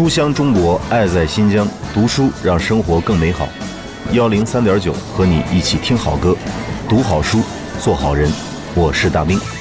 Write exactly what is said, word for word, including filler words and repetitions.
书香中国，爱在新疆，读书让生活更美好。幺零三点九和你一起听好歌，读好书，做好人。我是大兵。